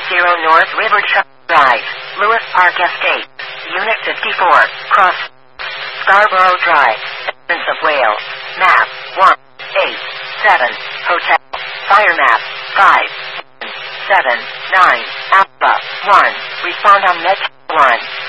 North Riverside Drive, Lewis Park Estate, Unit 54, Cross Scarborough Drive, Prince of Wales, Map 187, Hotel, Fire Map 579, Alpha 1, respond on Met 1.